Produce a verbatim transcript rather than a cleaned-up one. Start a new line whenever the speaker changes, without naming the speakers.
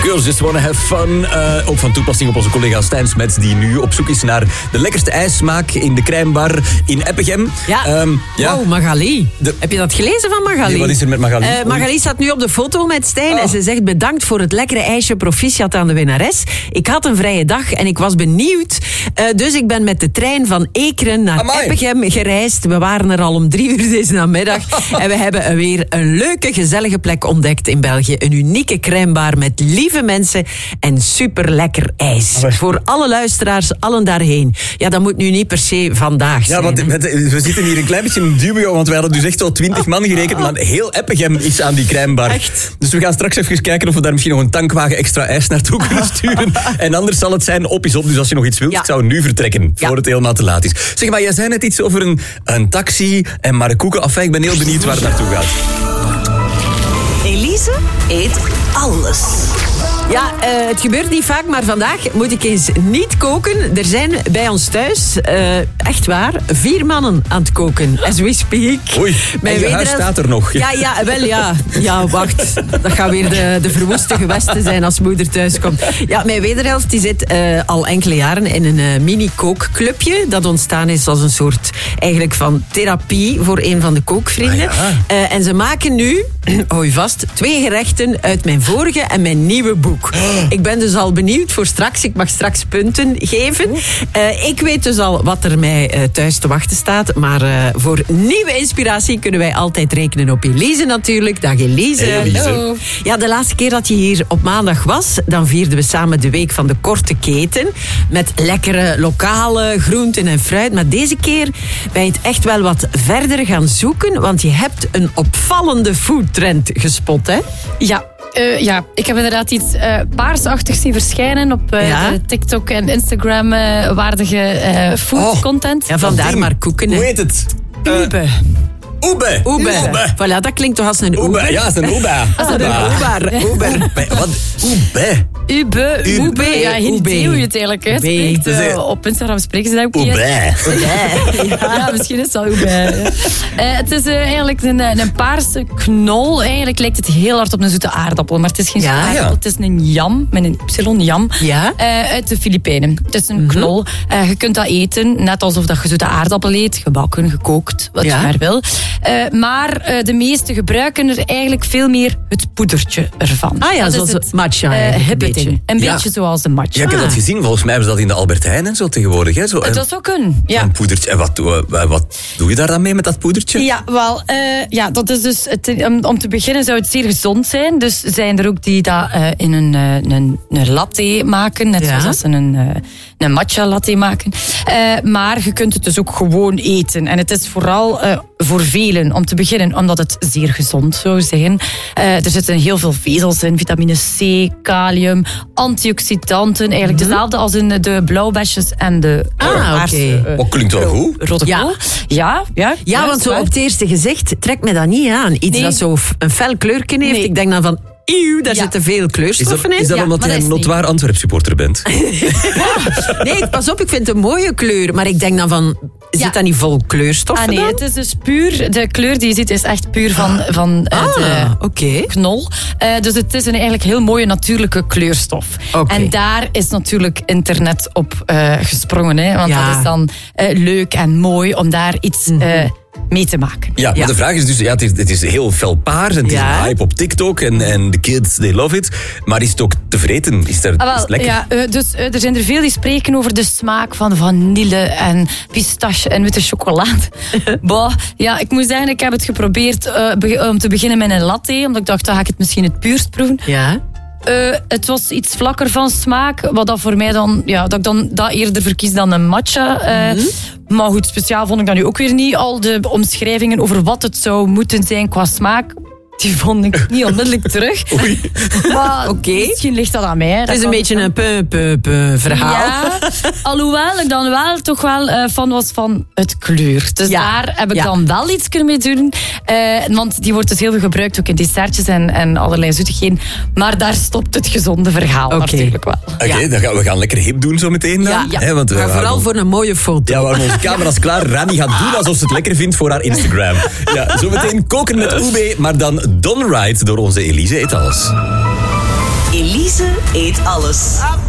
Girls Just Wanna Have Fun. Uh, ook van toepassing op onze collega Stijn Smets, die nu op zoek is naar de lekkerste ijssmaak in de crèmebar in Eppegem.
Ja, um, ja. Wow, Magali. De... Heb je dat gelezen van Magali?
Nee, wat is er met Magali?
Uh, Magali staat nu op de foto met Stijn oh. en ze zegt bedankt voor het lekkere ijsje, proficiat aan de winnares. Ik had een vrije dag en ik was benieuwd. Uh, dus ik ben met de trein van Ekeren naar Amai. Eppegem gereisd. We waren er al om drie uur deze namiddag. En we hebben weer een leuke, gezellige plek ontdekt in België. Een unieke crèmebar met lieve mensen en super lekker ijs. Amai. Voor alle luisteraars, allen daarheen. Ja, dat moet nu niet per se vandaag zijn.
Ja, want we zitten hier een klein beetje in dubio, want wij hadden dus echt al twintig man gerekend, maar heel Eppegem is aan die crèmebar.
Echt?
Dus we gaan straks even kijken of we daar misschien nog een tankwagen extra ijs naartoe kunnen sturen. En anders zal het zijn op is op. Dus als je nog iets wilt, ja. ik zou nu vertrekken, voor ja. het helemaal te laat is. Zeg maar, jij zei net iets over een, een taxi en maar de koeken. Enfin, ik ben heel benieuwd waar het naartoe gaat.
Elise eet alles.
Ja, uh, het gebeurt niet vaak, maar vandaag moet ik eens niet koken. Er zijn bij ons thuis, uh, echt waar, vier mannen aan het koken. As we speak.
Oei, mijn en je huis staat er nog.
Ja, ja, wel ja. Ja, wacht. Dat gaat weer de, de verwoeste gewesten zijn als moeder thuis komt. Ja, mijn wederhelft die zit uh, al enkele jaren in een uh, mini-kookclubje. Dat ontstaan is als een soort, eigenlijk van therapie voor een van de kookvrienden. Ah, ja. uh, en ze maken nu, hou je vast, twee gerechten uit mijn vorige en mijn nieuwe boek. Ik ben dus al benieuwd voor straks. Ik mag straks punten geven. Uh, ik weet dus al wat er mij uh, thuis te wachten staat. Maar uh, voor nieuwe inspiratie kunnen wij altijd rekenen op Elise natuurlijk. Dag Elise.
Hey, Elise. Hallo.
Ja, de laatste keer dat je hier op maandag was, dan vierden we samen de week van de korte keten. Met lekkere lokale groenten en fruit. Maar deze keer ben je het echt wel wat verder gaan zoeken. Want je hebt een opvallende foodtrend gespot, hè?
Ja. Uh, ja, ik heb inderdaad iets uh, paarsachtigs zien verschijnen op uh, ja? de TikTok en Instagram uh, waardige uh, food oh, content.
Ja, vandaar maar koeken.
Hoe heet het?
Ube.
Oebe.
Oebe. Voilà, dat klinkt toch als een Uber?
Ja, als een Uber.
Als een Uber. Uber.
Wat? Ube.
Ube. Ube. Ja, geen idee hoe je het eigenlijk uitspreekt. Uh, op Instagram spreken ze dat ook niet.
Ube.
Ja, misschien is het wel Ube. Uh, het is uh, eigenlijk een, een paarse knol. Eigenlijk lijkt het heel hard op een zoete aardappel. Maar het is geen zoete ja, aardappel. Ja. Het is een yam, met een y-yam. Ja? Uh, uit de Filipijnen. Het is een mm-hmm. knol. Uh, je kunt dat eten, net alsof dat je zoete aardappel eet. Gebakken, gekookt, wat ja? je maar wil. Uh, maar uh, de meesten gebruiken er eigenlijk veel meer het poedertje ervan.
Ah ja,
dat
zoals
het
matcha.
Uh, een beetje, een ja. beetje zoals de matcha.
Ja, ik heb dat gezien. Volgens mij hebben ze dat in de Albert Heijn en zo tegenwoordig. Hè? Zo,
het was ook een, ja.
Een poedertje. En wat, uh, wat doe je daar dan mee met dat poedertje?
Ja, wel, uh, ja, dat is dus het, um, om te beginnen zou het zeer gezond zijn. Dus zijn er ook die dat uh, in een, uh, een, een latte maken. Net ja. zoals ze een, uh, een matcha latte maken. Uh, maar je kunt het dus ook gewoon eten. En het is vooral uh, voor velen, om te beginnen, omdat het zeer gezond zou zijn. Uh, er zitten heel veel vezels in, vitamine C, kalium, antioxidanten. Eigenlijk mm-hmm. dezelfde als in de blauwbesjes en de
ah,
paarse,
okay.
uh, oh, klinkt wel goed.
Rode
ja.
kool. Ja, ja,
ja, ja, want zo op het eerste gezicht trekt me dat niet aan. Iets nee. dat zo een fel kleurtje heeft. Nee. Ik denk dan van, eeuw, daar ja. zitten veel kleurstoffen
is dat,
in.
Is dat
ja,
omdat je een notwaar Antwerp supporter bent?
Nee, pas op, ik vind het een mooie kleur. Maar ik denk dan van, zit ja. dat niet vol kleurstoffen
ah, nee,
dan?
Het is dus puur, de kleur die je ziet is echt puur van, van uh,
ah,
de
okay.
knol. Uh, dus het is een eigenlijk heel mooie natuurlijke kleurstof. Okay. En daar is natuurlijk internet op uh, gesprongen. Hè, want ja. dat is dan uh, leuk en mooi om daar iets... Uh, mm-hmm. mee te maken.
Ja, maar ja. de vraag is dus, ja, het is, het is heel fel paars en het ja. is een hype op TikTok en, en de kids, they love it. Maar is het ook te vreten? Is, er,
ah, wel,
is het lekker?
Ja, uh, dus uh, er zijn er veel die spreken over de smaak van vanille en pistache en witte chocolade. Boah, ja, ik moet zeggen, ik heb het geprobeerd uh, be- om te beginnen met een latte, omdat ik dacht, dan ga ik het misschien het puurst proeven.
Ja.
Uh, het was iets vlakker van smaak, wat dat voor mij dan, ja, dat ik dan dat eerder verkies dan een matcha. Uh, mm-hmm. Maar goed, speciaal vond ik dat nu ook weer niet. Al de omschrijvingen over wat het zou moeten zijn qua smaak, die vond ik niet onmiddellijk terug.
Oei.
Maar okay. Misschien ligt dat aan mij.
Het is een beetje een peu, peu, peu verhaal.
Ja, alhoewel ik dan wel toch wel uh, fan was van het kleur. Dus ja. daar heb ik ja. dan wel iets mee doen. Uh, want die wordt dus heel veel gebruikt, ook in dessertjes en, en allerlei zoetigheden. Maar daar stopt het gezonde verhaal okay. natuurlijk wel.
Oké, okay, ja. dan gaan we gaan lekker hip doen zo meteen dan.
Ja, ja.
He, want
maar
we
vooral
gaan...
voor een mooie foto.
Ja, we hebben onze camera's klaar. Rani gaat doen alsof ze het lekker vindt voor haar Instagram. Ja, zo meteen koken met Ube, maar dan done right door onze Elise Eet Alles.
Elise Eet Alles.